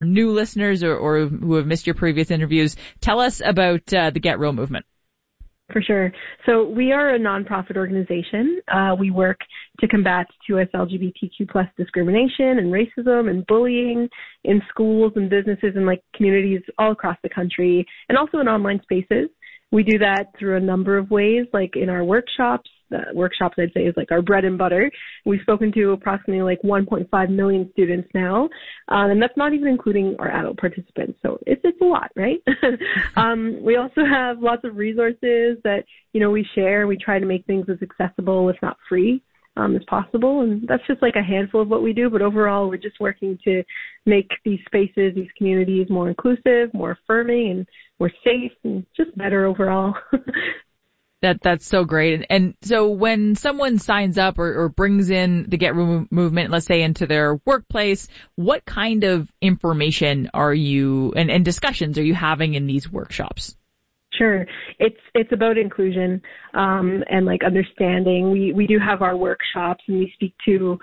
new listeners or who have missed your previous interviews, tell us about the Get Real movement. For sure. So we are a nonprofit organization. We work to combat US LGBTQ plus discrimination and racism and bullying in schools and businesses and like communities all across the country, and also in online spaces. We do that through a number of ways, like in our workshops. Workshops, I'd say, is like our bread and butter. We've spoken to approximately like 1.5 million students now, and that's not even including our adult participants. So it's a lot, right? We also have lots of resources that, we share. We try to make things as accessible, if not free, as possible. And that's just like a handful of what we do. But overall, we're just working to make these spaces, these communities more inclusive, more affirming, and more safe, and just better overall. That's so great. And so when someone signs up or brings in the Get Real movement, let's say into their workplace, what kind of information are you and discussions are you having in these workshops? Sure. It's about inclusion, and like understanding. We do have our workshops, and we speak to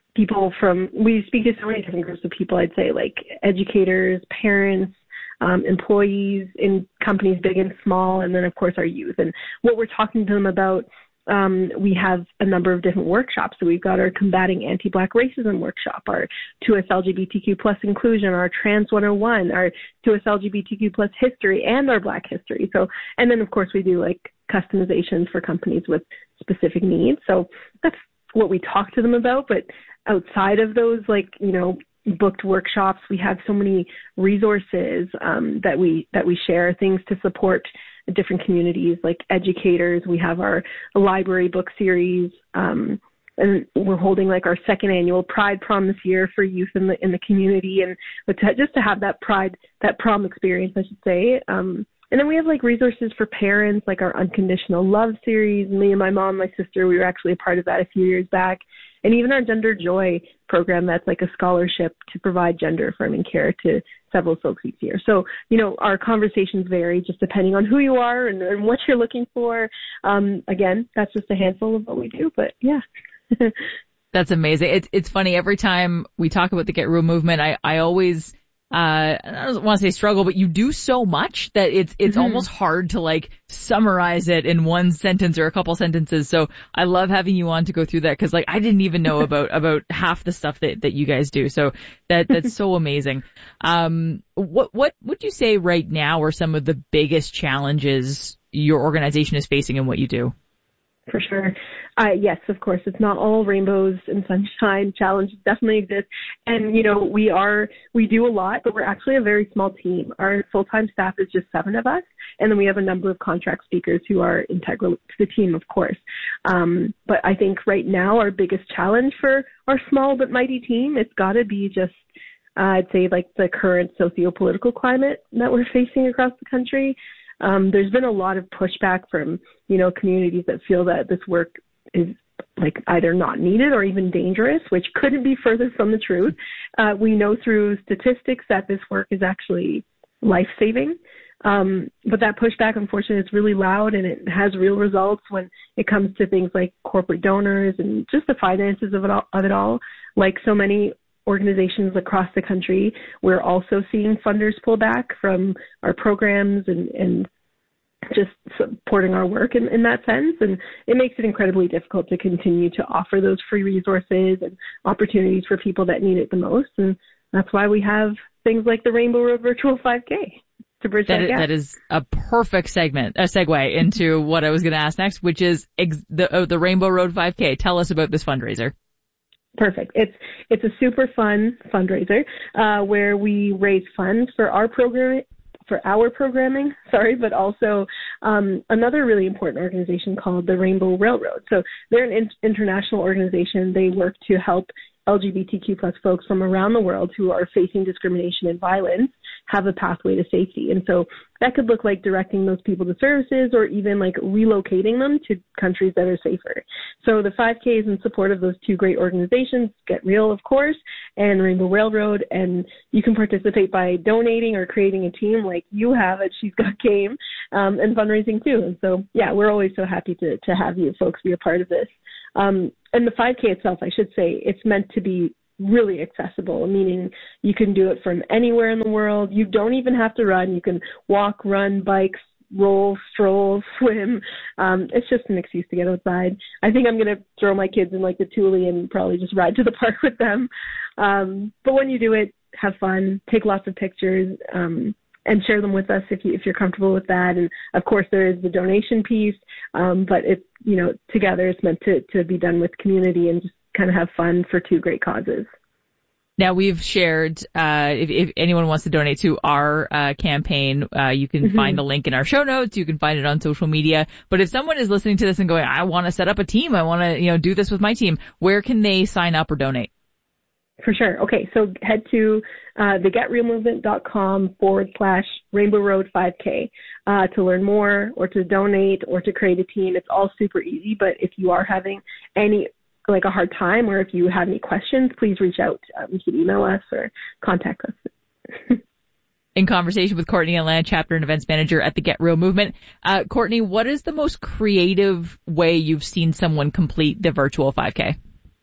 so many different groups of people, I'd say, like educators, parents, employees in companies big and small, and then of course our youth. And what we're talking to them about, we have a number of different workshops. So we've got our Combating Anti-Black Racism workshop, our 2S LGBTQ plus inclusion, our Trans 101, our 2S LGBTQ plus history, and our Black history. So, and then of course we do like customizations for companies with specific needs. So that's what we talk to them about. But outside of those, booked workshops, we have so many resources that we share, things to support different communities, like educators. We have our library book series, and we're holding like our second annual Pride Prom this year for youth in the community, and just to have that prom experience, I should say. And then we have like resources for parents, like our Unconditional Love series. Me and my mom, my sister, we were actually a part of that a few years back. And even our Gender Joy program, that's like a scholarship to provide gender affirming care to several folks each year. So, our conversations vary just depending on who you are and what you're looking for. Again, that's just a handful of what we do, but yeah. That's amazing. It's funny. Every time we talk about the Get Real movement, I always, I don't want to say struggle, but you do so much that it's almost hard to like summarize it in one sentence or a couple sentences. So I love having you on to go through that, because like I didn't even know about half the stuff that you guys do. So that's so amazing. What would you say right now are some of the biggest challenges your organization is facing in what you do? For sure. Yes, of course. It's not all rainbows and sunshine. Challenges definitely exist. And, we do a lot, but we're actually a very small team. Our full-time staff is just 7 of us. And then we have a number of contract speakers who are integral to the team, of course. But I think right now our biggest challenge for our small but mighty team, it's got to be just, I'd say, like the current socio-political climate that we're facing across the country. There's been a lot of pushback from, communities that feel that this work is like either not needed or even dangerous, which couldn't be further from the truth. We know through statistics that this work is actually life-saving. But that pushback, unfortunately, is really loud, and it has real results when it comes to things like corporate donors and just the finances of it all. Like so many organizations across the country, we're also seeing funders pull back from our programs and just supporting our work in that sense. And it makes it incredibly difficult to continue to offer those free resources and opportunities for people that need it the most. And that's why we have things like the Rainbow Road Virtual 5K to bridge that gap. That is a perfect segue into what I was going to ask next, which is the Rainbow Road 5K. Tell us about this fundraiser. Perfect. It's a super fun fundraiser where we raise funds for our programming, but also another really important organization called the Rainbow Railroad. So they're an international organization. They work to help LGBTQ plus folks from around the world who are facing discrimination and violence have a pathway to safety. And so that could look like directing those people to services or even like relocating them to countries that are safer. So the 5K is in support of those two great organizations, Get Real, of course, and Rainbow Railroad. And you can participate by donating or creating a team like you have at She's Got Game, and fundraising too. And so, yeah, we're always so happy to have you folks be a part of this. And the 5K itself, I should say, it's meant to be really accessible, meaning you can do it from anywhere in the world. You don't even have to run. You can walk, run, bike, roll, stroll, swim. It's just an excuse to get outside. I think I'm going to throw my kids in like the Thule and probably just ride to the park with them. But when you do it, have fun, take lots of pictures, and share them with us if you're comfortable with that. And of course there is the donation piece, but it's, together it's meant to be done with community and just kind of have fun for two great causes. Now we've shared, if anyone wants to donate to our campaign, you can find the link in our show notes. You can find it on social media. But if someone is listening to this and going, I want to set up a team, I want to, do this with my team, where can they sign up or donate? For sure. Okay, so head to thegetrealmovement.com/Rainbow Road 5K to learn more or to donate or to create a team. It's all super easy, but if you are having a hard time or if you have any questions, please reach out. You can email us or contact us. In conversation with Courtney Allen, Chapter and Events Manager at the Get Real Movement. Courtney, what is the most creative way you've seen someone complete the virtual 5K?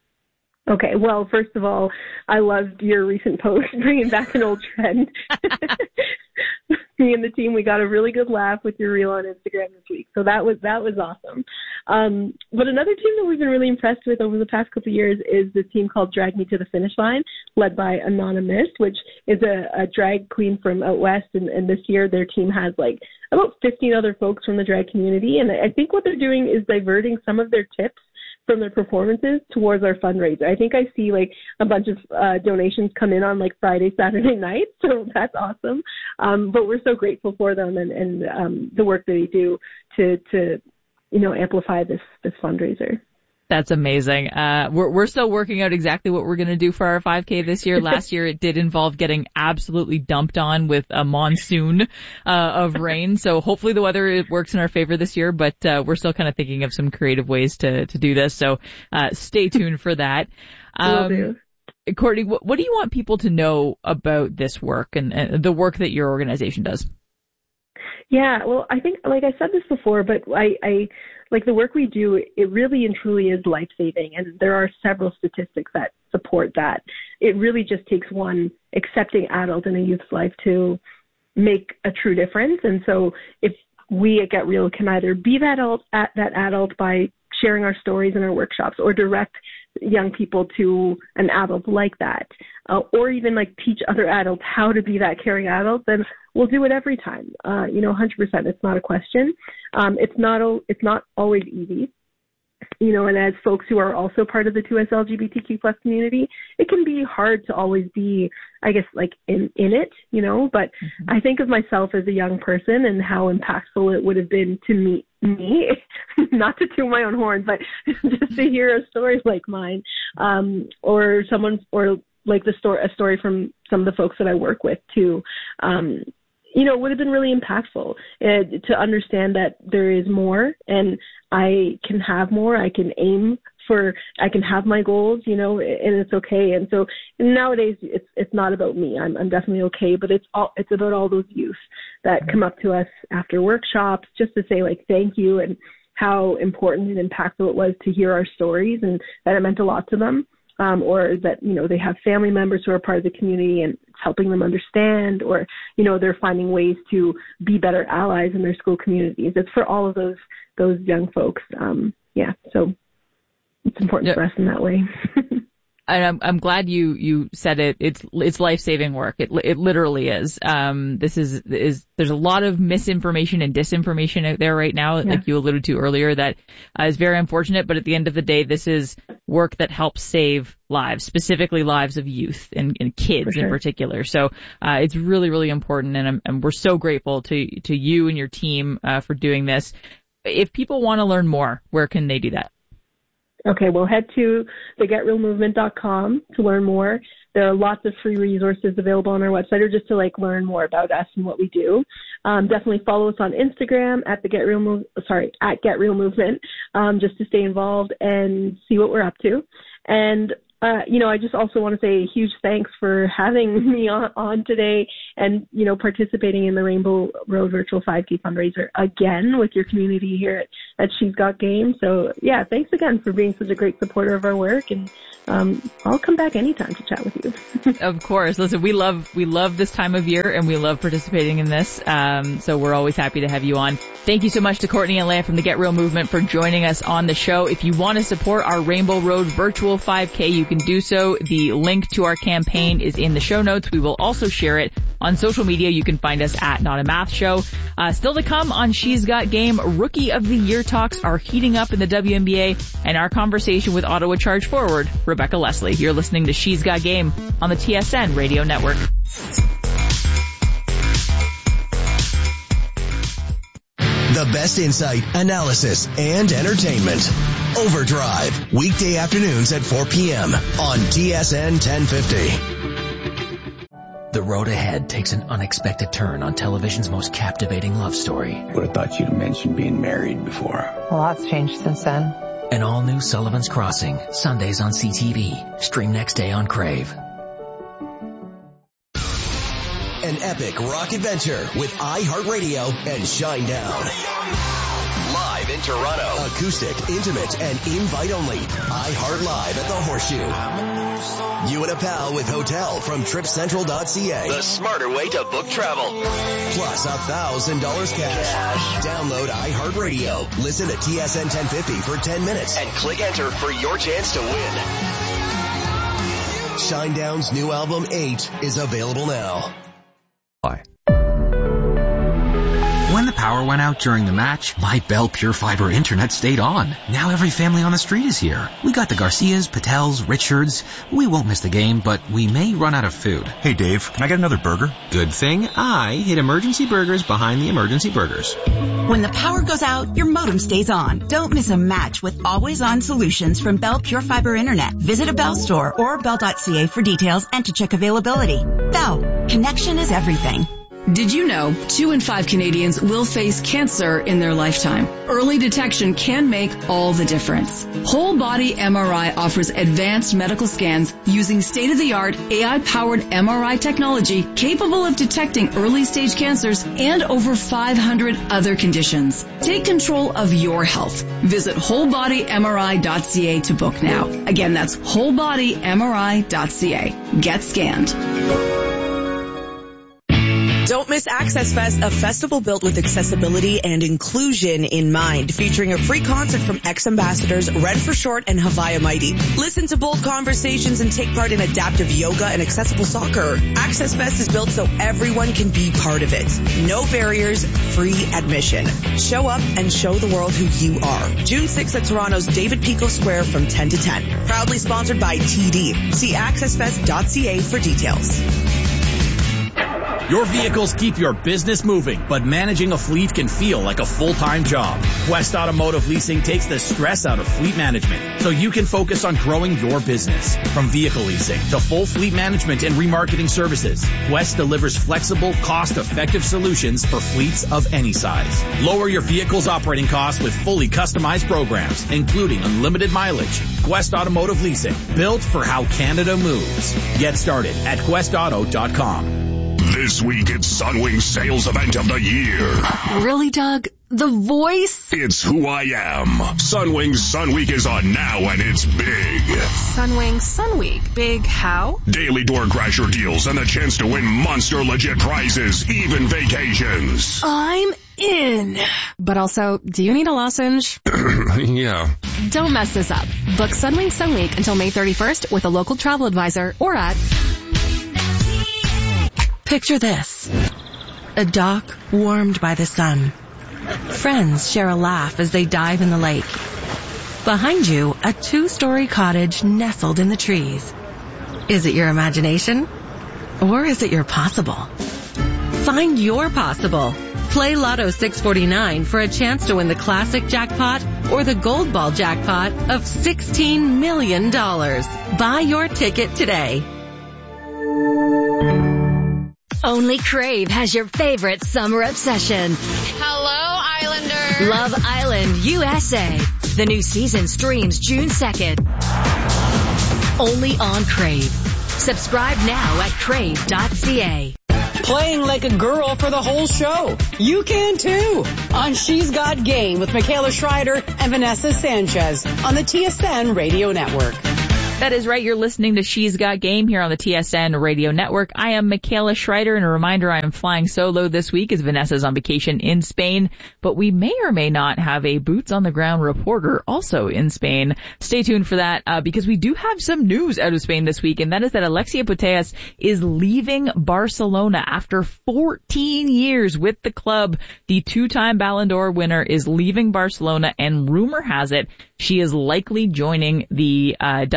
Okay, well, first of all, I loved your recent post bringing back an old trend. Me and the team, we got a really good laugh with your reel on Instagram this week, so that was awesome. But another team that we've been really impressed with over the past couple of years is the team called Drag Me to the Finish Line, led by Anonymous, which is a drag queen from out west, and this year their team has about 15 other folks from the drag community, and I think what they're doing is diverting some of their tips from their performances towards our fundraiser. I think I see a bunch of donations come in on Friday, Saturday night, so that's awesome. But we're so grateful for them and the work that they do to amplify this fundraiser. That's amazing. We're still working out exactly what we're going to do for our 5K this year. Last year it did involve getting absolutely dumped on with a monsoon of rain. So hopefully the weather works in our favor this year, but we're still kind of thinking of some creative ways to do this. So stay tuned for that. Will do. Courtney, what do you want people to know about this work and the work that your organization does? Yeah, well, I think, I said this before, but I the work we do, it really and truly is life-saving, and there are several statistics that support that. It really just takes one accepting adult in a youth's life to make a true difference, and so if we at Get Real can either be that adult by sharing our stories in our workshops or direct young people to an adult like that, or even teach other adults how to be that caring adult, then we'll do it every time. 100%. It's not a question. It's not always easy. And as folks who are also part of the 2S LGBTQ+ community, it can be hard to always be, I guess, in it, but I think of myself as a young person and how impactful it would have been to me, not to toot my own horn, but just to hear a story like mine, or a story from some of the folks that I work with too. It would have been really impactful to understand that there is more and I can have more. I can I can have my goals, and it's okay. And so nowadays it's not about me. I'm definitely okay, but it's about all those youth that come up to us after workshops just to say thank you and how important and impactful it was to hear our stories and that it meant a lot to them. Or that, they have family members who are part of the community and it's helping them understand, or, they're finding ways to be better allies in their school communities. It's for all of those young folks. So it's important for us in that way. And I'm glad you said it. It's life-saving work. It literally is. There's a lot of misinformation and disinformation out there right now, like you alluded to earlier, that is very unfortunate. But at the end of the day, this is work that helps save lives, specifically lives of youth and kids in particular. So it's really, really important, and we're so grateful to you and your team for doing this. If people want to learn more, where can they do that? Okay, well, head to thegetrealmovement.com to learn more. There are lots of free resources available on our website, or just to learn more about us and what we do. Definitely follow us on Instagram at Get Real Movement, just to stay involved and see what we're up to. And I just also want to say a huge thanks for having me on today and, participating in the Rainbow Road Virtual 5K fundraiser again with your community here at She's Got Game. So, yeah, thanks again for being such a great supporter of our work. And I'll come back anytime to chat with you. Of course. Listen, we love this time of year and we love participating in this. So we're always happy to have you on. Thank you so much to Courtney and Leah from the Get Real Movement for joining us on the show. If you want to support our Rainbow Road Virtual 5K, you can do so. The link to our campaign is in the show notes. We will also share it on social media. You can find us at Not a Math Show. Still to come on She's Got Game, Rookie of the Year talks are heating up in the WNBA, and our conversation with Ottawa Charge forward Rebecca Leslie. You're listening to She's Got Game on the TSN Radio Network. The best insight, analysis, and entertainment. Overdrive, weekday afternoons at 4 p.m. on TSN 1050. The road ahead takes an unexpected turn on television's most captivating love story. Would have thought you'd have mentioned being married before. A lot's changed since then. An all-new Sullivan's Crossing, Sundays on CTV. Stream next day on Crave. An epic rock adventure with iHeartRadio and Shinedown. Live in Toronto. Acoustic, intimate, and invite only. iHeart Live at the Horseshoe. You and a pal with hotel from TripCentral.ca. The smarter way to book travel. Plus $1,000 cash. Download iHeartRadio. Listen to TSN 1050 for 10 minutes and click enter for your chance to win. Shinedown's new album 8 is available now. When the power went out during the match, my Bell Pure Fiber internet stayed on. Now every family on the street is here. We got the Garcias, Patels, Richards. We won't miss the game, but we may run out of food. Hey Dave, can I get another burger? Good thing I hid emergency burgers behind the emergency burgers. When the power goes out, your modem stays on. Don't miss a match with always-on solutions from Bell Pure Fiber Internet. Visit a Bell store or bell.ca for details and to check availability. Bell, connection is everything. Did you know 2 in 5 Canadians will face cancer in their lifetime? Early detection can make all the difference. Whole Body MRI offers advanced medical scans using state-of-the-art AI-powered MRI technology capable of detecting early-stage cancers and over 500 other conditions. Take control of your health. Visit wholebodymri.ca to book now. Again, that's wholebodymri.ca. Get scanned. Don't miss Access Fest, a festival built with accessibility and inclusion in mind, featuring a free concert from ex-ambassadors Red for Short and Havaya Mighty. Listen to bold conversations and take part in adaptive yoga and accessible soccer. Access Fest is built so everyone can be part of it. No barriers, free admission. Show up and show the world who you are. June 6th at Toronto's David Pico Square from 10 to 10. Proudly sponsored by TD. See accessfest.ca for details. Your vehicles keep your business moving, but managing a fleet can feel like a full-time job. Quest Automotive Leasing takes the stress out of fleet management so you can focus on growing your business. From vehicle leasing to full fleet management and remarketing services, Quest delivers flexible, cost-effective solutions for fleets of any size. Lower your vehicle's operating costs with fully customized programs, including unlimited mileage. Quest Automotive Leasing, built for how Canada moves. Get started at questauto.com. This week it's Sunwing's sales event of the year. Really, Doug? The voice? It's who I am. Sunwing's Sun Week is on now and it's big. Sunwing's Sun Week. Big how? Daily door crasher deals and the chance to win monster legit prizes, even vacations. I'm in. But also, do you need a lozenge? Yeah. Don't mess this up. Book Sunwing's Sun Week until May 31st with a local travel advisor or at... Picture this. A dock warmed by the sun. Friends share a laugh as they dive in the lake. Behind you, a 2-story cottage nestled in the trees. Is it your imagination? Or is it your possible? Find your possible. Play Lotto 649 for a chance to win the classic jackpot or the gold ball jackpot of $16 million. Buy your ticket today. Only Crave has your favorite summer obsession. Hello, Islanders. Love Island USA. The new season streams June 2nd. only on Crave. Subscribe now at crave.ca. Playing like a girl for the whole show. You can too. On She's Got Game with Michaela Schreider and Vanessa Sanchez on the TSN Radio Network. That is right. You're listening to She's Got Game here on the TSN Radio Network. I am Michaela Schreider, and a reminder, I am flying solo this week as Vanessa's on vacation in Spain, but we may or may not have a boots-on-the-ground reporter also in Spain. Stay tuned for that, because we do have some news out of Spain this week, and that is that Alexia Putellas is leaving Barcelona after 14 years with the club. The two-time Ballon d'Or winner is leaving Barcelona, and rumor has it she is likely joining the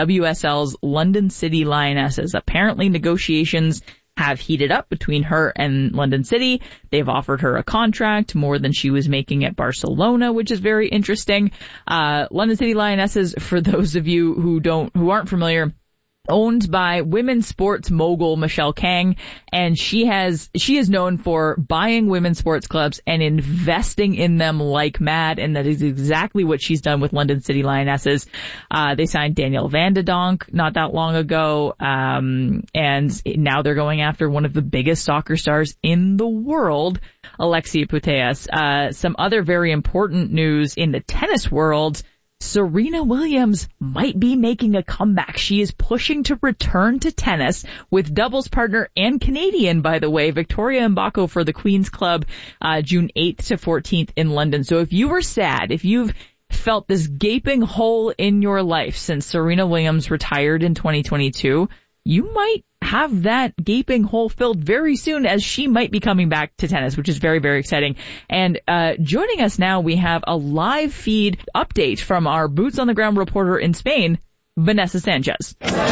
WSL's London City Lionesses. Apparently negotiations have heated up between her and London City. They've offered her a contract more than she was making at Barcelona, which is very interesting. London City Lionesses, for those of you who aren't familiar, owned by women's sports mogul Michelle Kang, and she is known for buying women's sports clubs and investing in them like mad, and that is exactly what she's done with London City Lionesses. They signed Danielle Van de Donk not that long ago, and now they're going after one of the biggest soccer stars in the world, Alexia Putellas. Some other very important news in the tennis world: Serena Williams might be making a comeback. She is pushing to return to tennis with doubles partner and Canadian, by the way, Victoria Mbako for the Queen's Club, June 8th to 14th in London. So if you were sad, if you've felt this gaping hole in your life since Serena Williams retired in 2022, you might have that gaping hole filled very soon, as she might be coming back to tennis, which is very, very exciting. And joining us now, we have a live feed update from our boots on the ground reporter in Spain, Vanessa Sanchez.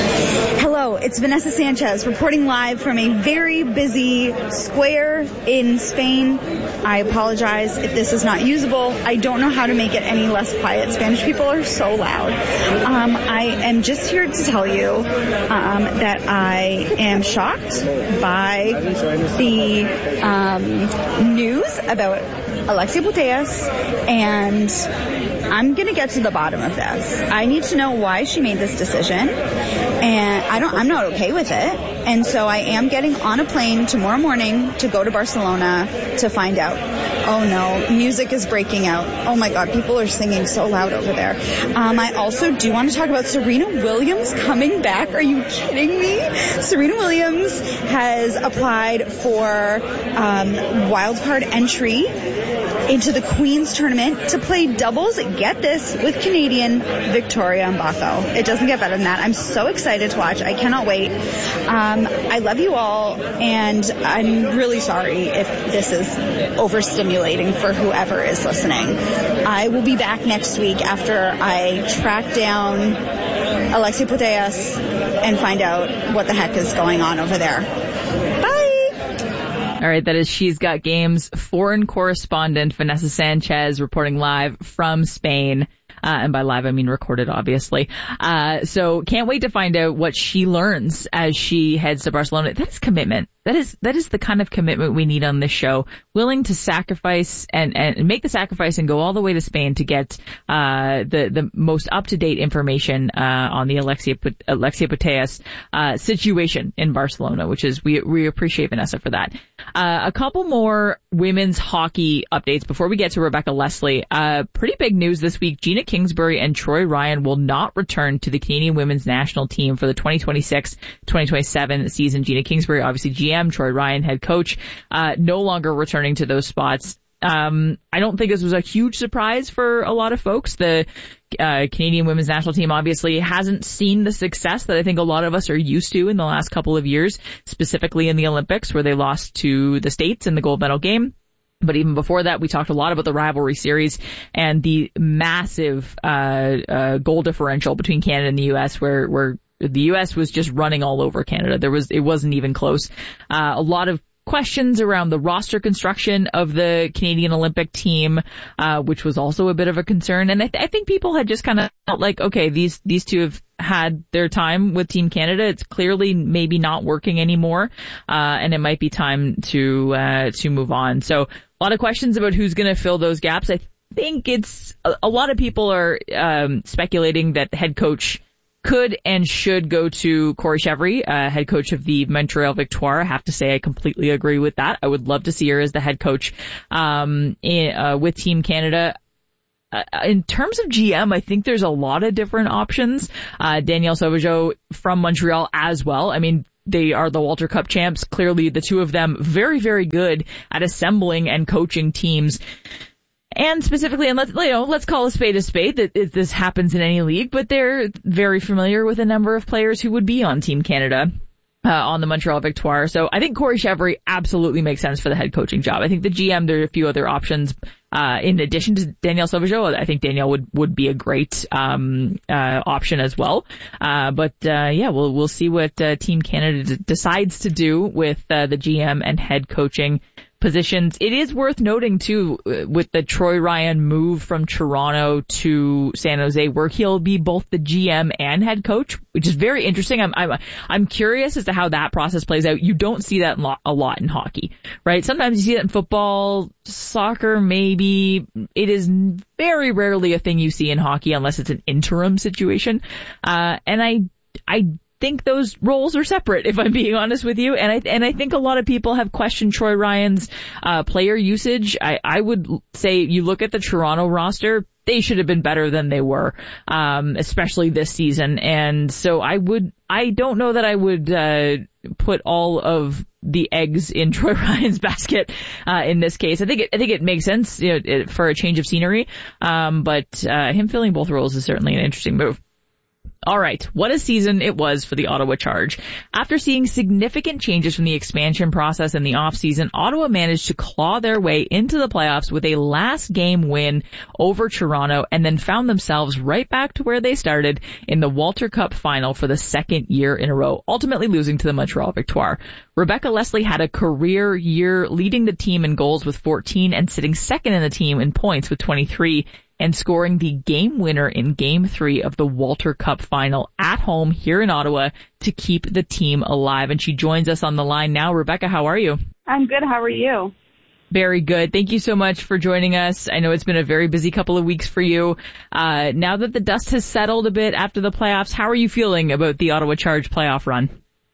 Hello, it's Vanessa Sanchez reporting live from a very busy square in Spain. I apologize if this is not usable. I don't know how to make it any less quiet. Spanish people are so loud. I am just here to tell you that I am shocked by the news about Alexia Putellas, and I'm going to get to the bottom of this. I need to know why she made this decision, and I'm not okay with it. And so I am getting on a plane tomorrow morning to go to Barcelona to find out. Oh no, music is breaking out. Oh my God, people are singing so loud over there. I also do want to talk about Serena Williams coming back. Are you kidding me? Serena Williams has applied for wildcard entry into the Queen's Tournament to play doubles, get this, with Canadian Victoria Mbako. It doesn't get better than that. I'm so excited to watch. I cannot wait. I love you all, and I'm really sorry if this is overstimulating for whoever is listening. I will be back next week after I track down Alexia Putellas and find out what the heck is going on over there. Bye! All right, that is She's Got Game's foreign correspondent, Vanessa Sanchez, reporting live from Spain. And by live, I mean recorded, obviously. So can't wait to find out what she learns as she heads to Barcelona. That is commitment. That is the kind of commitment we need on this show. Willing to sacrifice and make the sacrifice and go all the way to Spain to get the most up-to-date information on the Alexia Putellas situation in Barcelona, which is we appreciate Vanessa for that. A couple more women's hockey updates before we get to Rebecca Leslie. Pretty big news this week. Gina Kingsbury and Troy Ryan will not return to the Canadian women's national team for the 2026-2027 season. Gina Kingsbury, obviously GM, Troy Ryan, head coach, no longer returning to those spots. I don't think this was a huge surprise for a lot of folks. The Canadian women's national team obviously hasn't seen the success that I think a lot of us are used to in the last couple of years, specifically in the Olympics, where they lost to the States in the gold medal game. But even before that, we talked a lot about the rivalry series and the massive goal differential between Canada and the U.S., where the U.S. was just running all over Canada. It wasn't even close. A lot of questions around the roster construction of the Canadian Olympic team, which was also a bit of a concern. And I think people had just kind of felt like, okay, these two have had their time with Team Canada. It's clearly maybe not working anymore, and it might be time to move on. So a lot of questions about who's going to fill those gaps. I think it's a lot of people are speculating that head coach could and should go to Corey Chevry, head coach of the Montreal Victoire. I have to say I completely agree with that. I would love to see her as the head coach with Team Canada. In terms of GM, I think there's a lot of different options. Danielle Sauvageau from Montreal as well. I mean, they are the Walter Cup champs. Clearly, the two of them very, very good at assembling and coaching teams. And specifically, and let's call a spade, that this happens in any league, but they're very familiar with a number of players who would be on Team Canada. On the Montreal Victoire. So I think Corey Chevry absolutely makes sense for the head coaching job. I think the GM, there are a few other options, in addition to Danielle Sauvageau. I think Danielle would be a great, option as well. We'll see what, Team Canada decides to do with, the GM and head coaching positions. It is worth noting too, with the Troy Ryan move from Toronto to San Jose, where he'll be both the GM and head coach, which is very interesting. I'm curious as to how that process plays out. You don't see that a lot in hockey, right? Sometimes you see that in football, soccer, maybe. It is very rarely a thing you see in hockey unless it's an interim situation. And I think those roles are separate, if I'm being honest with you. And I think a lot of people have questioned Troy Ryan's player usage. I would say you look at the Toronto roster, they should have been better than they were, especially this season. And so I don't know that I would put all of the eggs in Troy Ryan's basket in this case. I think it makes sense, for a change of scenery. But him filling both roles is certainly an interesting move. All right, what a season it was for the Ottawa Charge. After seeing significant changes from the expansion process in the offseason, Ottawa managed to claw their way into the playoffs with a last game win over Toronto and then found themselves right back to where they started in the Walter Cup final for the second year in a row, ultimately losing to the Montreal Victoire. Rebecca Leslie had a career year, leading the team in goals with 14 and sitting second in the team in points with 23. And scoring the game winner in Game 3 of the Walter Cup final at home here in Ottawa to keep the team alive. And she joins us on the line now. Rebecca, how are you? I'm good. How are you? Very good. Thank you so much for joining us. I know it's been a very busy couple of weeks for you. Now that the dust has settled a bit after the playoffs, how are you feeling about the Ottawa Charge playoff run?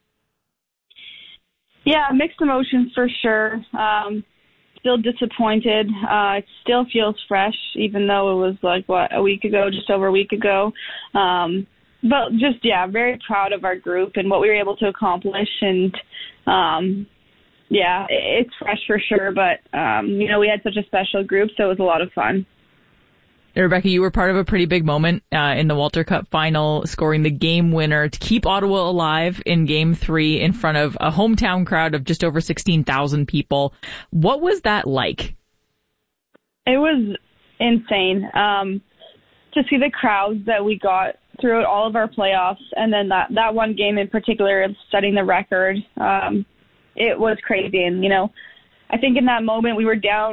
Yeah, mixed emotions for sure. Still disappointed. It still feels fresh, even though it was a week ago, just over a week ago. But just, very proud of our group and what we were able to accomplish. And, it's fresh for sure. But, we had such a special group, so it was a lot of fun. Rebecca, you were part of a pretty big moment in the Walter Cup final, scoring the game winner to keep Ottawa alive in Game 3 in front of a hometown crowd of just over 16,000 people. What was that like? It was insane. To see the crowds that we got throughout all of our playoffs, and then that one game in particular, setting the record, it was crazy. And, I think in that moment we were down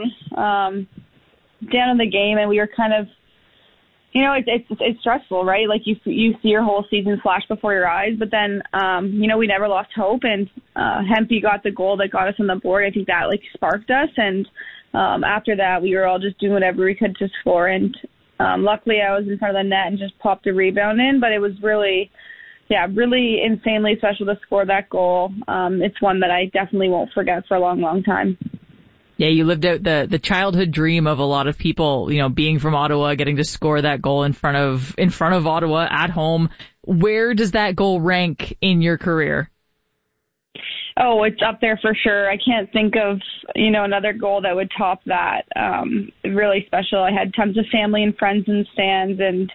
in the game, and we were kind of, it's stressful, right? Like you see your whole season flash before your eyes, but then, we never lost hope, and Hempy got the goal that got us on the board. I think that sparked us, and after that we were all just doing whatever we could to score, and luckily I was in front of the net and just popped a rebound in, but it was really insanely special to score that goal. It's one that I definitely won't forget for a long, long time. Yeah, you lived out the childhood dream of a lot of people, being from Ottawa, getting to score that goal in front of Ottawa at home. Where does that goal rank in your career? Oh, it's up there for sure. I can't think of, another goal that would top that. Really special. I had tons of family and friends in the stands, and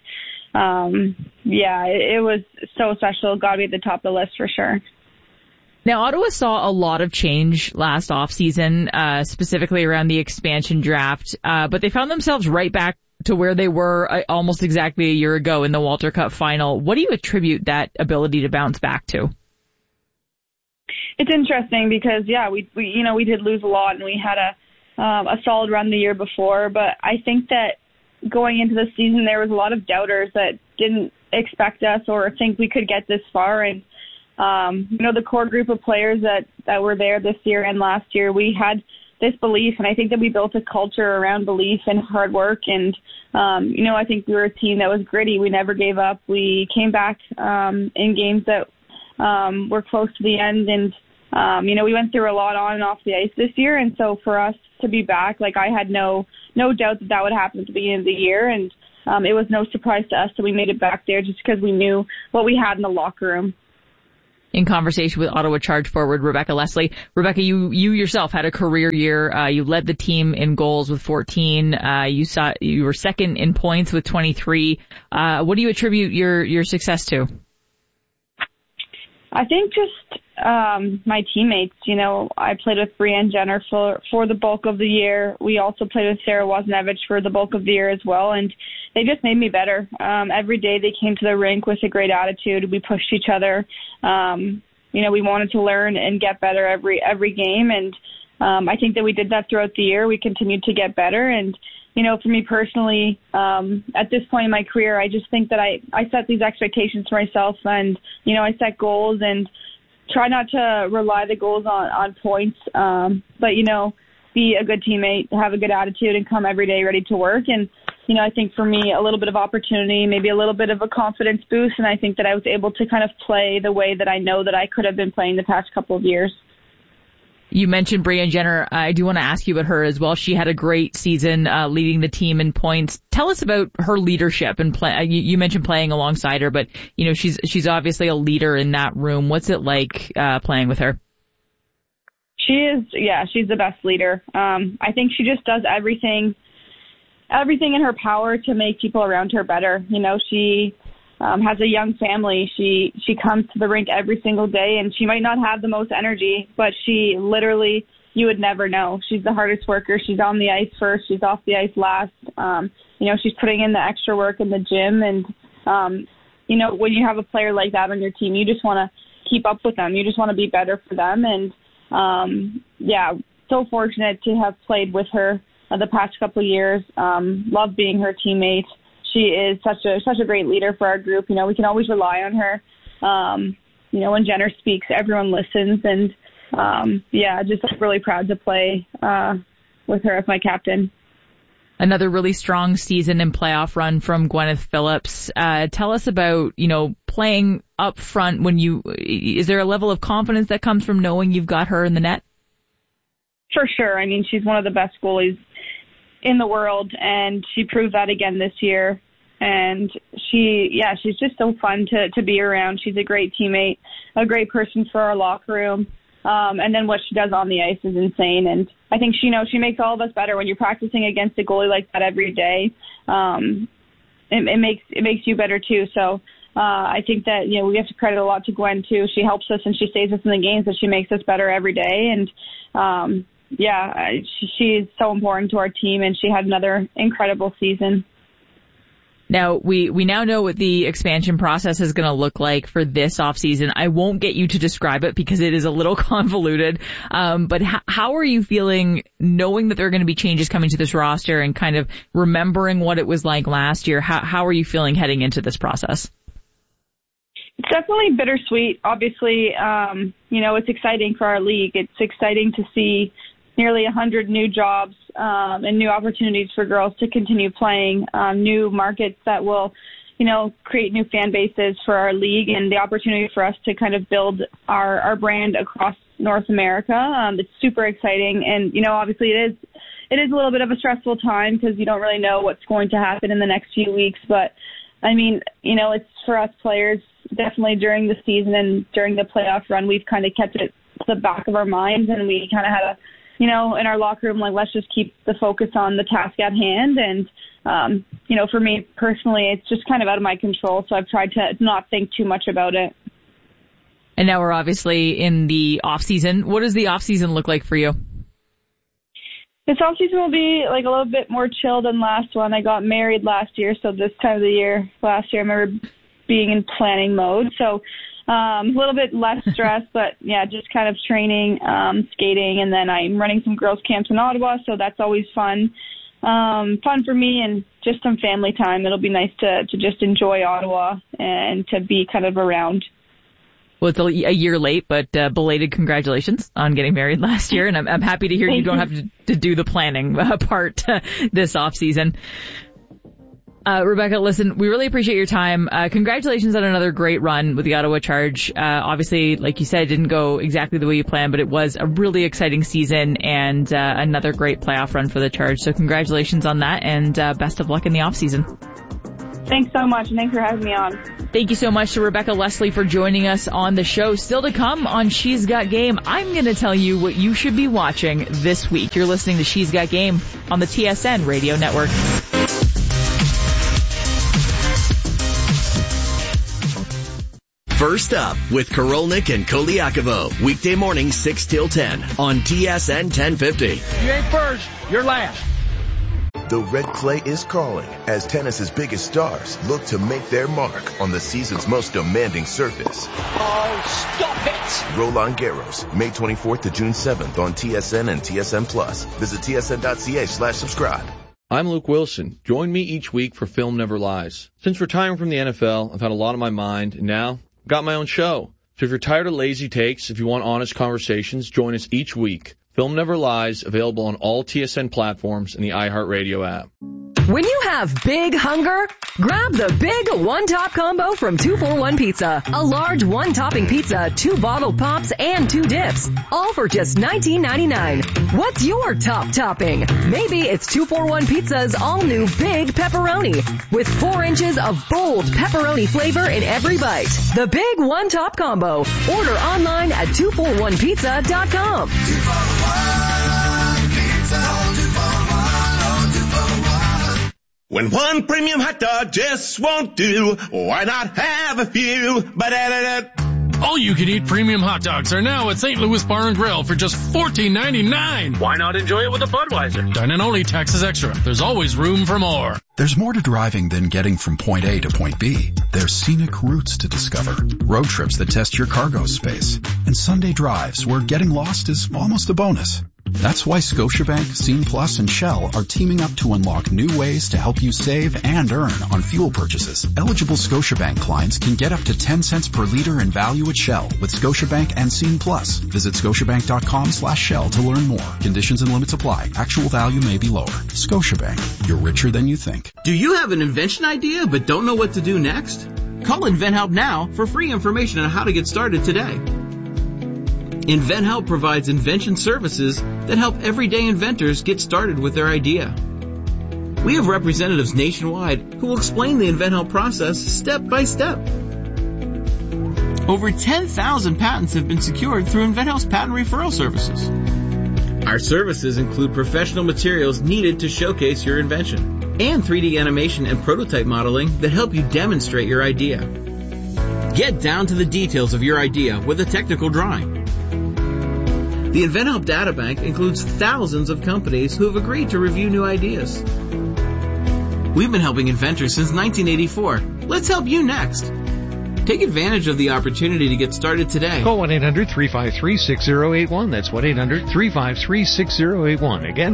it was so special. Got to be at the top of the list for sure. Now, Ottawa saw a lot of change last offseason, specifically around the expansion draft, but they found themselves right back to where they were almost exactly a year ago in the Walter Cup final. What do you attribute that ability to bounce back to? It's interesting because, we did lose a lot, and we had a solid run the year before, but I think that going into the season there was a lot of doubters that didn't expect us or think we could get this far, and the core group of players that were there this year and last year, we had this belief. And I think that we built a culture around belief and hard work. And, I think we were a team that was gritty. We never gave up. We came back in games that were close to the end. And, we went through a lot on and off the ice this year. And so for us to be back, I had no doubt that would happen at the beginning of the year. And it was no surprise to us that we made it back there just because we knew what we had in the locker room. In conversation with Ottawa Charge forward Rebecca Leslie. Rebecca, you yourself had a career year. You led the team in goals with 14. You were second in points with 23. What do you attribute your success to? I think just my teammates. I played with Brianne Jenner for the bulk of the year. We also played with Sarah Wozniewicz for the bulk of the year as well, and they just made me better. Every day they came to the rink with a great attitude. We pushed each other. We wanted to learn and get better every game, and I think that we did that throughout the year. We continued to get better, and for me personally, at this point in my career, I just think that I set these expectations for myself, and I set goals and try not to rely the goals on points, but be a good teammate, have a good attitude, and come every day ready to work. And I think for me, a little bit of opportunity, maybe a little bit of a confidence boost, and I think that I was able to kind of play the way that I know that I could have been playing the past couple of years. You mentioned Brianne Jenner. I do want to ask you about her as well. She had a great season leading the team in points. Tell us about her leadership and you mentioned playing alongside her, but she's obviously a leader in that room. What's it like playing with her? She's the best leader. I think she just does everything in her power to make people around her better. She has a young family. She comes to the rink every single day, and she might not have the most energy, but she literally, you would never know. She's the hardest worker. She's on the ice first. She's off the ice last. She's putting in the extra work in the gym. And, when you have a player like that on your team, you just want to keep up with them. You just want to be better for them. And, so fortunate to have played with her the past couple of years. Love being her teammate. She is such a great leader for our group. We can always rely on her. When Jenner speaks, everyone listens, and just really proud to play with her as my captain. Another really strong season and playoff run from Gwyneth Phillips. Tell us about, playing up front is there a level of confidence that comes from knowing you've got her in the net? For sure. I mean, she's one of the best goalies in the world, and she proved that again this year. And she's just so fun to be around. She's a great teammate, a great person for our locker room. And then what she does on the ice is insane. And I think she makes all of us better when you're practicing against a goalie like that every day. It makes you better too. So I think that we have to credit a lot to Gwen too. She helps us and she saves us in the games, but she makes us better every day. And she's so important to our team, and she had another incredible season. Now, we now know what the expansion process is going to look like for this offseason. I won't get you to describe it because it is a little convoluted. But how are you feeling knowing that there are going to be changes coming to this roster and kind of remembering what it was like last year? How are you feeling heading into this process? It's definitely bittersweet. Obviously, it's exciting for our league. It's exciting to see nearly 100 new jobs and new opportunities for girls to continue playing, new markets that will, create new fan bases for our league, and the opportunity for us to kind of build our brand across North America. It's super exciting, and obviously it is a little bit of a stressful time because you don't really know what's going to happen in the next few weeks. But I mean, it's for us players, definitely during the season and during the playoff run, we've kind of kept it to the back of our minds, and we kind of had in our locker room, let's just keep the focus on the task at hand. And, for me personally, it's just kind of out of my control. So I've tried to not think too much about it. And now we're obviously in the off season. What does the off season look like for you? This off season will be a little bit more chill than last one. I got married last year. So this time of the year, last year, I remember being in planning mode. So, a little bit less stress, but just kind of training, skating, and then I'm running some girls camps in Ottawa, so that's always fun. Fun for me, and just some family time. It'll be nice to just enjoy Ottawa and to be kind of around. Well, it's a year late, but belated congratulations on getting married last year. And I'm happy to hear you don't have to do the planning part this off season. Rebecca, listen, we really appreciate your time. Congratulations on another great run with the Ottawa Charge. Obviously, like you said, it didn't go exactly the way you planned, but it was a really exciting season and another great playoff run for the Charge. So congratulations on that, and best of luck in the off season. Thanks so much, and thanks for having me on. Thank you so much to Rebecca Leslie for joining us on the show. Still to come on She's Got Game, I'm going to tell you what you should be watching this week. You're listening to She's Got Game on the TSN Radio Network. First Up with Korolnik and Koliakovo. Weekday morning 6 till 10 on TSN 1050. You ain't first, you're last. The red clay is calling as tennis's biggest stars look to make their mark on the season's most demanding surface. Oh, stop it! Roland Garros, May 24th to June 7th on TSN and TSN Plus. Visit tsn.ca/subscribe. I'm Luke Wilson. Join me each week for Film Never Lies. Since retiring from the NFL, I've had a lot on my mind, and now I've got my own show. So if you're tired of lazy takes, if you want honest conversations, join us each week. Film Never Lies, available on all TSN platforms and the iHeartRadio app. When you have big hunger, grab the big one-top combo from 241 Pizza. A large one-topping pizza, 2 bottled pops, and 2 dips. All for just $19.99. What's your top topping? Maybe it's 241 Pizza's all-new Big Pepperoni with 4 inches of bold pepperoni flavor in every bite. The big one-top combo. Order online at 241pizza.com. 241 Pizza. When one premium hot dog just won't do, why not have a few? All you can eat premium hot dogs are now at St. Louis Bar and Grill for just $14.99. Why not enjoy it with a Budweiser? Dine and only, taxes extra. There's always room for more. There's more to driving than getting from point A to point B. There's scenic routes to discover, road trips that test your cargo space, and Sunday drives where getting lost is almost a bonus. That's why Scotiabank, Scene Plus, and Shell are teaming up to unlock new ways to help you save and earn on fuel purchases. Eligible Scotiabank clients can get up to 10 cents per liter in value at Shell with Scotiabank and Scene Plus. Visit scotiabank.com/Shell to learn more. Conditions and limits apply. Actual value may be lower. Scotiabank. You're richer than you think. Do you have an invention idea but don't know what to do next? Call InventHelp now for free information on how to get started today. InventHelp provides invention services that help everyday inventors get started with their idea. We have representatives nationwide who will explain the InventHelp process step by step. Over 10,000 patents have been secured through InventHelp's patent referral services. Our services include professional materials needed to showcase your invention and 3D animation and prototype modeling that help you demonstrate your idea. Get down to the details of your idea with a technical drawing. The InventHelp Databank includes thousands of companies who have agreed to review new ideas. We've been helping inventors since 1984. Let's help you next. Take advantage of the opportunity to get started today. Call 1-800-353-6081. That's 1-800-353-6081. Again,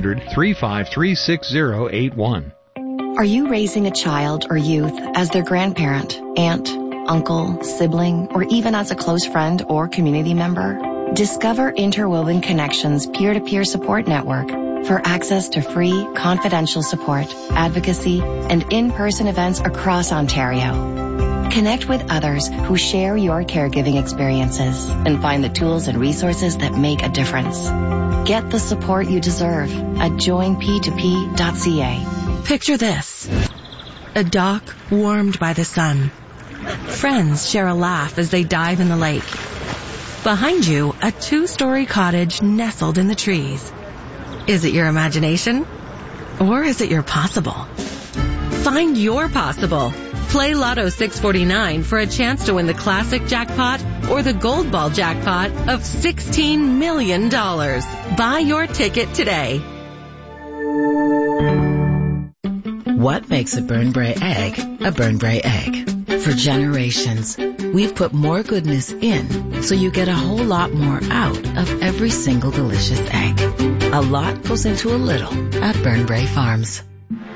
1-800-353-6081. Are you raising a child or youth as their grandparent, aunt, uncle, sibling, or even as a close friend or community member? Discover Interwoven Connections peer-to-peer support network for access to free, confidential support, advocacy, and in-person events across Ontario. Connect with others who share your caregiving experiences and find the tools and resources that make a difference. Get the support you deserve at joinp2p.ca. Picture this. A dock warmed by the sun. Friends share a laugh as they dive in the lake. Behind you, a 2-story cottage nestled in the trees. Is it your imagination? Or is it your possible? Find your possible. Play Lotto 649 for a chance to win the classic jackpot or the gold ball jackpot of $16 million. Buy your ticket today. What makes a Burnbrae egg a Burnbrae egg? For generations, we've put more goodness in so you get a whole lot more out of every single delicious egg. A lot goes into a little at Burnbrae Farms.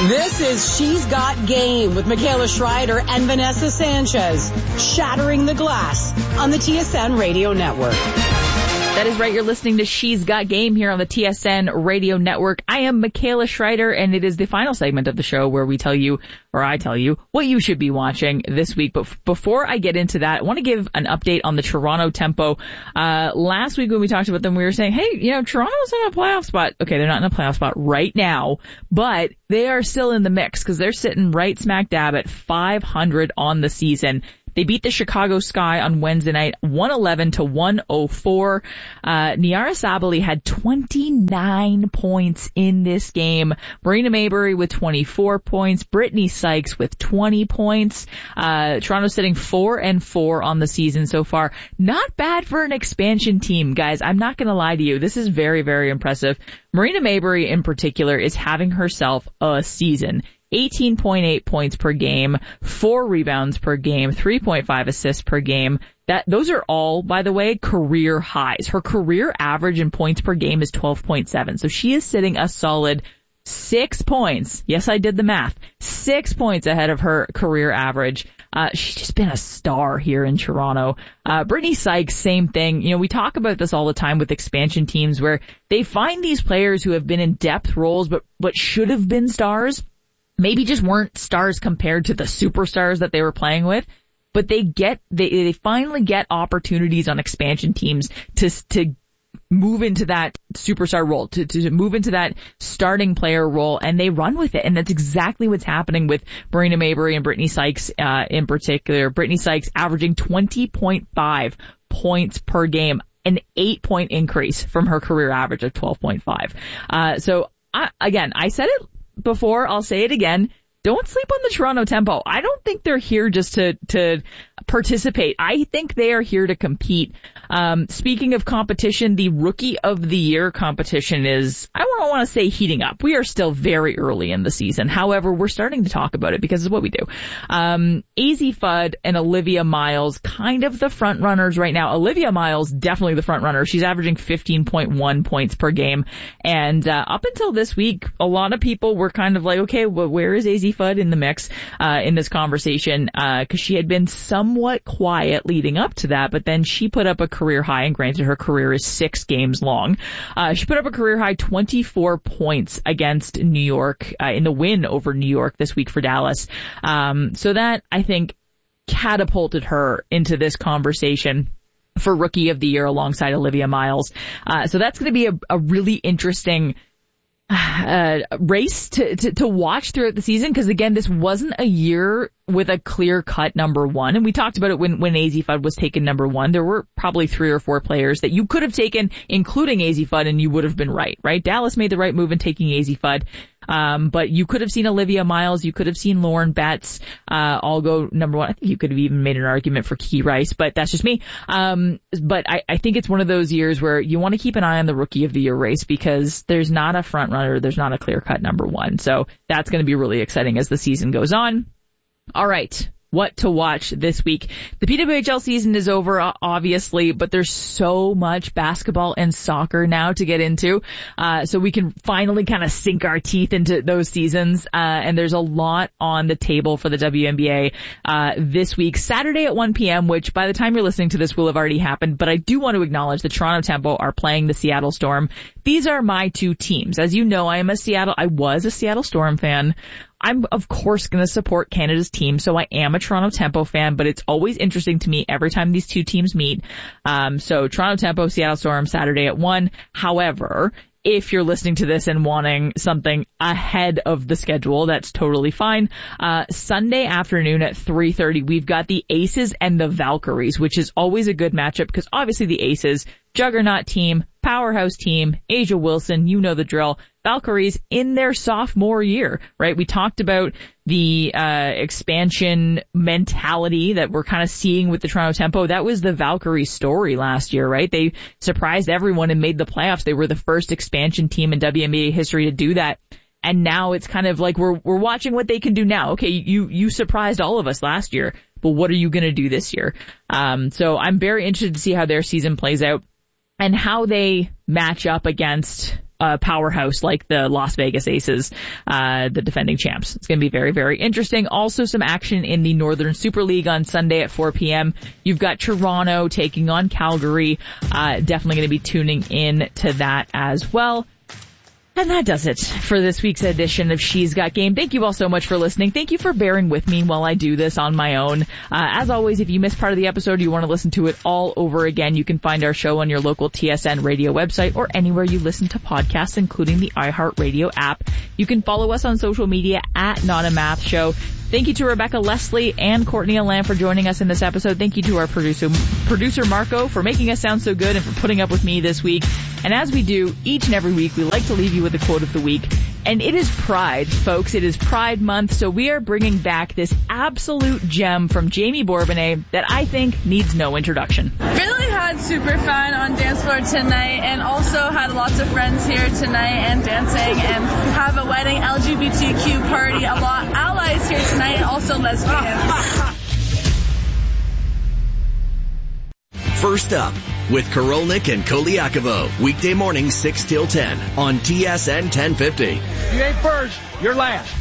This is She's Got Game with Michaela Schreider and Vanessa Sanchez, shattering the glass on the TSN Radio Network. That is right. You're listening to She's Got Game here on the TSN Radio Network. I am Michaela Schreider, and it is the final segment of the show where we tell you, or I tell you, what you should be watching this week. But before I get into that, I want to give an update on the Toronto Tempo. Last week when we talked about them, we were saying, hey, Toronto's in a playoff spot. Okay, they're not in a playoff spot right now, but they are still in the mix because they're sitting right smack dab at 500 on the season. They beat the Chicago Sky on Wednesday night, 111-104. Niara Sabally had 29 points in this game. Marina Mabury with 24 points. Brittany Sykes with 20 points. Toronto's sitting 4-4 on the season so far. Not bad for an expansion team, guys. I'm not going to lie to you. This is very, very impressive. Marina Mabury in particular is having herself a season. 18.8 points per game, 4 rebounds per game, 3.5 assists per game. Those are all, by the way, career highs. Her career average in points per game is 12.7. So she is sitting a solid 6 points. Yes, I did the math. 6 points ahead of her career average. She's just been a star here in Toronto. Brittany Sykes, same thing. We talk about this all the time with expansion teams where they find these players who have been in depth roles but should have been stars. Maybe just weren't stars compared to the superstars that they were playing with, but they finally get opportunities on expansion teams to move into that superstar role, to move into that starting player role, and they run with it. And that's exactly what's happening with Marina Mabury and Brittany Sykes, in particular. Brittany Sykes averaging 20.5 points per game, an 8-point increase from her career average of 12.5. I said it before, I'll say it again. Don't sleep on the Toronto Tempo. I don't think they're here just to participate. I think they are here to compete. Speaking of competition, the Rookie of the Year competition is, I don't want to say heating up. We are still very early in the season. However, we're starting to talk about it because it's what we do. Azzi Fudd and Olivia Miles, kind of the front runners right now. Olivia Miles, definitely the front runner. She's averaging 15.1 points per game. And up until this week, a lot of people were kind of like, okay, well, where is Azzi Fudd in the mix in this conversation? Because she had been somewhat quiet leading up to that, but then she put up a career high, and granted her career is 6 games long. She put up a career high 24 points against New York in the win over New York this week for Dallas. So that, I think, catapulted her into this conversation for Rookie of the Year alongside Olivia Miles. So that's going to be a really interesting race to watch throughout the season, because again, this wasn't a year with a clear-cut number one, and we talked about it when Azzi Fudd was taken number one. There were probably 3 or 4 players that you could have taken, including Azzi Fudd, and you would have been right? Dallas made the right move in taking Azzi Fudd, but you could have seen Olivia Miles, you could have seen Lauren Betts, all go number one. I think you could have even made an argument for Key Rice, but that's just me. But I think it's one of those years where you want to keep an eye on the Rookie of the Year race, because there's not a front runner, there's not a clear-cut number one. So that's going to be really exciting as the season goes on. All right, what to watch this week. The PWHL season is over, obviously, but there's so much basketball and soccer now to get into. So we can finally kind of sink our teeth into those seasons. And there's a lot on the table for the WNBA, this week, Saturday at 1 p.m., which by the time you're listening to this will have already happened. But I do want to acknowledge the Toronto Tempo are playing the Seattle Storm. These are my 2 teams. As you know, I was a Seattle Storm fan. I'm, of course, going to support Canada's team, so I am a Toronto Tempo fan, but it's always interesting to me every time these 2 teams meet. So Toronto Tempo, Seattle Storm, Saturday at 1. However, if you're listening to this and wanting something ahead of the schedule, that's totally fine. Sunday afternoon at 3:30, we've got the Aces and the Valkyries, which is always a good matchup because obviously the Aces, juggernaut team, powerhouse team, Asia Wilson, you know the drill. Valkyries in their sophomore year, right? We talked about the expansion mentality that we're kind of seeing with the Toronto Tempo. That was the Valkyries story last year, right? They surprised everyone and made the playoffs. They were the first expansion team in WNBA history to do that. And now it's kind of like we're watching what they can do now. Okay, you surprised all of us last year, but what are you going to do this year? So I'm very interested to see how their season plays out and how they match up against powerhouse like the Las Vegas Aces, the defending champs. It's going to be very, very interesting. Also some action in the Northern Super League on Sunday at 4 p.m. You've got Toronto taking on Calgary. Definitely going to be tuning in to that as well. And that does it for this week's edition of She's Got Game. Thank you all so much for listening. Thank you for bearing with me while I do this on my own. As always, if you missed part of the episode, you want to listen to it all over again, you can find our show on your local TSN radio website or anywhere you listen to podcasts, including the iHeartRadio app. You can follow us on social media at Not a Math Show. Thank you to Rebecca Leslie and Courtney Alam for joining us in this episode. Thank you to our producer Marco for making us sound so good and for putting up with me this week. And as we do each and every week, we like to leave you with a quote of the week. And it is Pride, folks. It is Pride Month, so we are bringing back this absolute gem from Jamie Bourbonnais that I think needs no introduction. Really had super fun on dance floor tonight, and also had lots of friends here tonight and dancing, and have a wedding LGBTQ party, a lot of allies here tonight, and also lesbians. First Up with Korolnik and Koliakovo. Weekday mornings 6 till 10 on TSN 1050. You ain't first, you're last.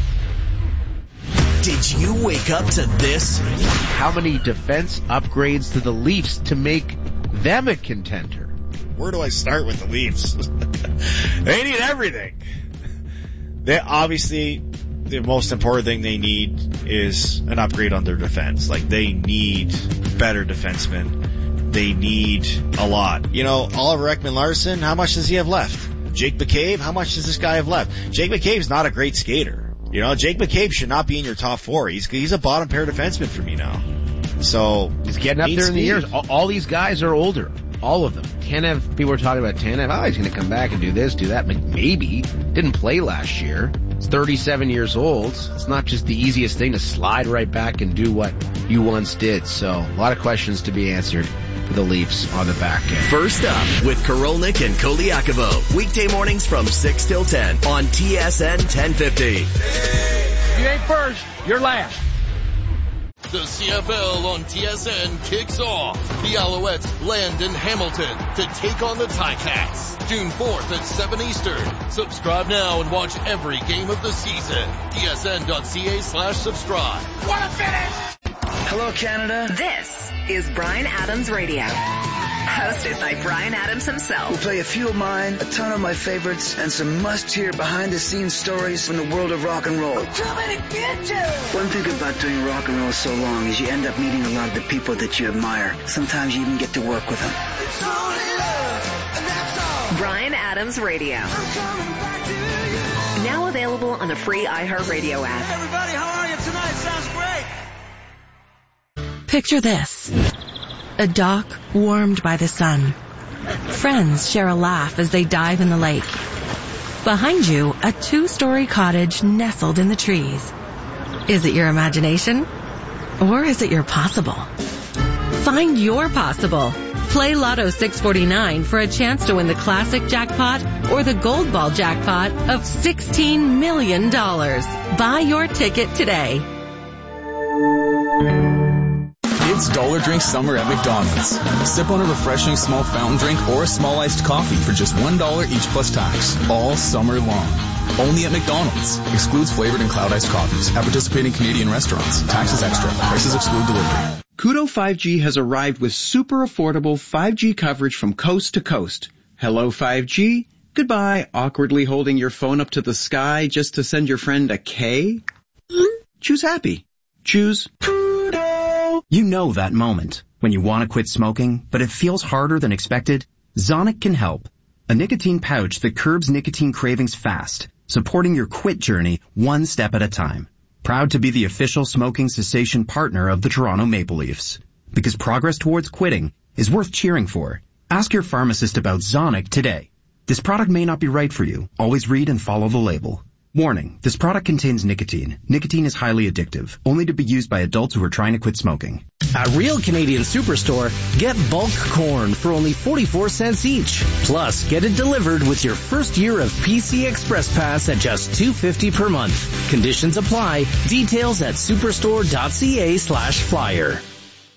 Did you wake up to this? How many defense upgrades to the Leafs to make them a contender? Where do I start with the Leafs? They need everything. They obviously, the most important thing they need is an upgrade on their defense. Like, they need better defensemen. They need a lot. You know, Oliver Ekman-Larsson, how much does he have left? Jake McCabe, how much does this guy have left? Jake McCabe's not a great skater. You know, Jake McCabe should not be in your top four. He's a bottom pair defenseman for me now. So he's getting up there in the years. All these guys are older. All of them. Tanev, people were talking about Tanev. Oh, he's going to come back and do this, do that. Maybe. Didn't play last year. He's 37 years old. It's not just the easiest thing to slide right back and do what you once did. So a lot of questions to be answered for the Leafs on the back end. First Up with Korolnik and Koliakovo. Weekday mornings from 6 till 10 on TSN 1050. You ain't first, you're last. The CFL on TSN kicks off. The Alouettes land in Hamilton to take on the Ticats. June 4th at 7 Eastern. Subscribe now and watch every game of the season. TSN.ca/subscribe. What a finish! Hello, Canada. This is Bryan Adams Radio. Hosted by Bryan Adams himself. We'll play a few of mine, a ton of my favorites, and some must-hear behind-the-scenes stories from the world of rock and roll. I'm coming to get you! One thing about doing rock and roll so long is you end up meeting a lot of the people that you admire. Sometimes you even get to work with them. It's only love, and that's all. Bryan Adams Radio. I'm coming back to you. Now available on the free iHeartRadio app. Hey everybody, how are you tonight? Sounds great. Picture this. A dock warmed by the sun. Friends share a laugh as they dive in the lake. Behind you, a 2-story cottage nestled in the trees. Is it your imagination? Or is it your possible? Find your possible. Play Lotto 649 for a chance to win the classic jackpot or the gold ball jackpot of $16 million. Buy your ticket today. It's Dollar Drink Summer at McDonald's. Sip on a refreshing small fountain drink or a small iced coffee for just $1 each plus tax, all summer long. Only at McDonald's. Excludes flavored and cloud iced coffees at participating Canadian restaurants. Taxes extra. Prices exclude delivery. Koodo 5G has arrived with super affordable 5G coverage from coast to coast. Hello 5G. Goodbye, awkwardly holding your phone up to the sky just to send your friend a K. Choose happy. Choose Koodo. You know that moment when you want to quit smoking, but it feels harder than expected? Zonic can help. A nicotine pouch that curbs nicotine cravings fast, supporting your quit journey one step at a time. Proud to be the official smoking cessation partner of the Toronto Maple Leafs. Because progress towards quitting is worth cheering for. Ask your pharmacist about Zonic today. This product may not be right for you. Always read and follow the label. Warning, this product contains nicotine. Nicotine is highly addictive, only to be used by adults who are trying to quit smoking. At Real Canadian Superstore, get bulk corn for only 44 cents each. Plus, get it delivered with your first year of PC Express Pass at just $2.50 per month. Conditions apply. Details at superstore.ca/flyer.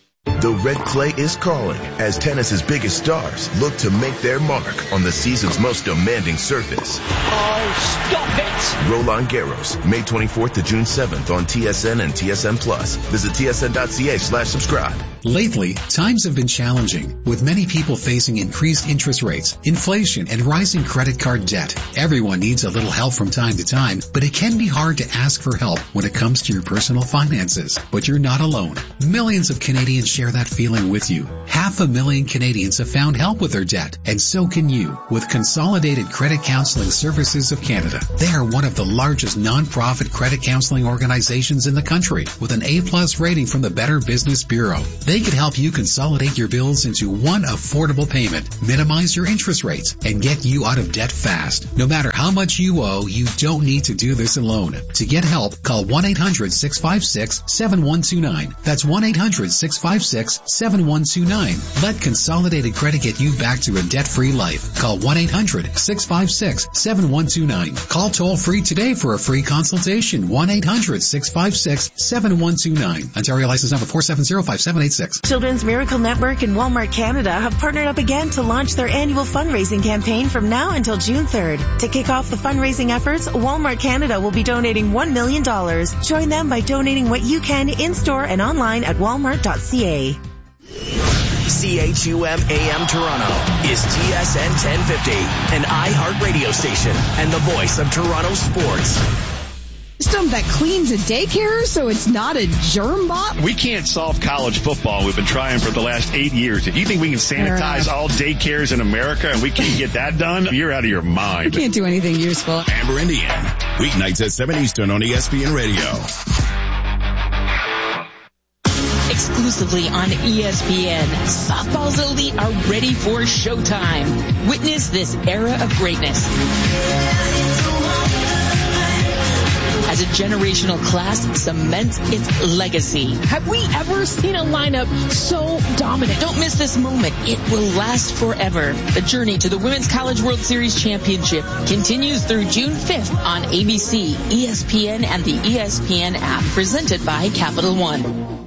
The red clay is calling as tennis's biggest stars look to make their mark on the season's most demanding surface. Oh, stop it! Roland Garros, May 24th to June 7th on TSN and TSN Plus. Visit tsn.ca/subscribe. Lately, times have been challenging, with many people facing increased interest rates, inflation, and rising credit card debt. Everyone needs a little help from time to time, but it can be hard to ask for help when it comes to your personal finances. But you're not alone. Millions of Canadians share that feeling with you. 500,000 Canadians have found help with their debt, and so can you with Consolidated Credit Counseling Services of Canada. They are one of the largest non-profit credit counseling organizations in the country, with an A+ rating from the Better Business Bureau. They can help you consolidate your bills into one affordable payment, minimize your interest rates, and get you out of debt fast. No matter how much you owe, you don't need to do this alone. To get help, call 1-800-656-7129. That's 1-800-656-7129. Let Consolidated Credit get you back to a debt-free life. Call 1-800-656-7129. Call toll-free today for a free consultation. 1-800-656-7129. Ontario license number 4705786. Children's Miracle Network and Walmart Canada have partnered up again to launch their annual fundraising campaign from now until June 3rd. To kick off the fundraising efforts, Walmart Canada will be donating $1 million. Join them by donating what you can in-store and online at walmart.ca. CHUM AM Toronto is TSN 1050, an iHeart radio station and the voice of Toronto sports. System that cleans a daycare so it's not a germ bot? We can't solve college football. We've been trying for the last 8 years. If you think we can sanitize all daycares in America and we can't get that done, you're out of your mind. We can't do anything useful. Amber Indian, weeknights at 7 Eastern on ESPN Radio. Exclusively on ESPN, softball's elite are ready for showtime. Witness this era of greatness as a generational class cements its legacy. Have we ever seen a lineup so dominant? Don't miss this moment. It will last forever. The journey to the Women's College World Series Championship continues through June 5th on ABC, ESPN, and the ESPN app, presented by Capital One.